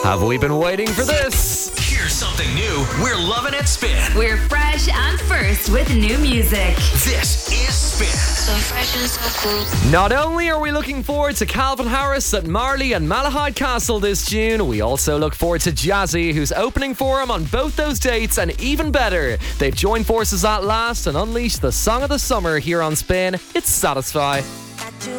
Have we been waiting for this? Here's something new we're loving at Spin. We're fresh and first with new music. This is Spin. So fresh and so cool. Not only are we looking forward to Calvin Harris at Marley and Malahide Castle this June, we also look forward to Jazzy, who's opening for him on both those dates, and even better, they've joined forces at last and unleashed the song of the summer here on Spin. It's Satisfy.